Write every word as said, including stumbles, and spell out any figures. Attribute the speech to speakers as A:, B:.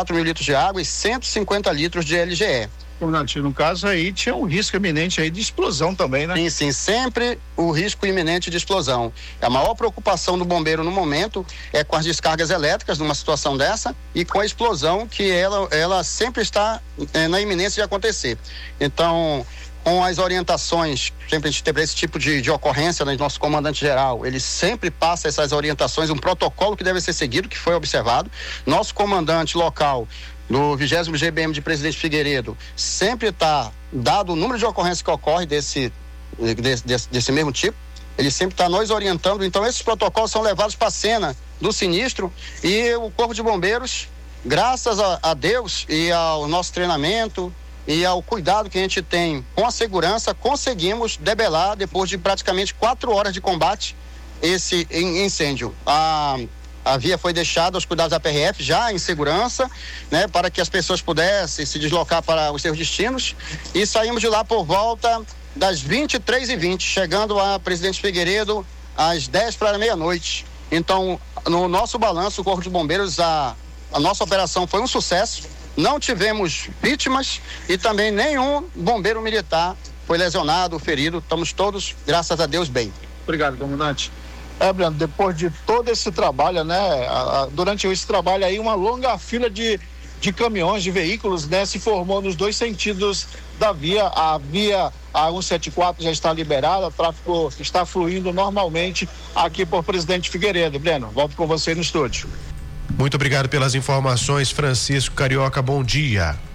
A: quatro mil litros de água e cento e cinquenta litros de L G E.
B: Comandante, no caso aí tinha um risco iminente aí de explosão também, né?
A: Sim, sim, sempre o risco iminente de explosão. A maior preocupação do bombeiro no momento é com as descargas elétricas numa situação dessa e com a explosão que ela, ela sempre está é, na iminência de acontecer. Então, com as orientações, sempre a gente teve esse tipo de, de ocorrência, né, nosso comandante-geral, ele sempre passa essas orientações, um protocolo que deve ser seguido, que foi observado. Nosso comandante local do vigésimo G B M de Presidente Figueiredo sempre está dado o número de ocorrências que ocorre desse, desse, desse, desse mesmo tipo. Ele sempre está nos orientando. Então, esses protocolos são levados para a cena do sinistro e o Corpo de Bombeiros, graças a, a Deus e ao nosso treinamento e ao cuidado que a gente tem com a segurança, conseguimos debelar, depois de praticamente quatro horas de combate, esse incêndio. A A via foi deixada aos cuidados da P R F já em segurança, né, para que as pessoas pudessem se deslocar para os seus destinos, e saímos de lá por volta das vinte e três e vinte, chegando a Presidente Figueiredo às dez para meia-noite. Então, no nosso balanço, o Corpo de Bombeiros, a, a nossa operação foi um sucesso, não tivemos vítimas e também nenhum bombeiro militar foi lesionado, ferido. Estamos todos, graças a Deus, bem.
B: Obrigado, comandante. É, Breno, depois de todo esse trabalho, né, a, a, durante esse trabalho aí, uma longa fila de, de caminhões, de veículos, né, se formou nos dois sentidos da via. A via a cento e setenta e quatro já está liberada, o tráfego está fluindo normalmente aqui por Presidente Figueiredo. Breno, volto com você no estúdio.
C: Muito obrigado pelas informações, Francisco Carioca, bom dia.